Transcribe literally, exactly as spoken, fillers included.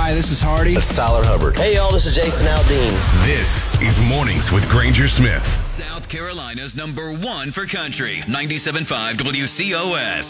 Hi, this is Hardy. That's Tyler Hubbard. Hey, y'all, this is Jason Aldean. This is Mornings with Granger Smith. South Carolina's number one for country, ninety-seven point five W C O S.